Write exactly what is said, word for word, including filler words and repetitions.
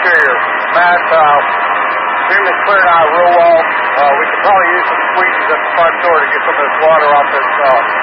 interior. Matt, uh, seeing it's cleared out real well. Uh, we could probably use some squeegees at the front door to get some of this water off this uh,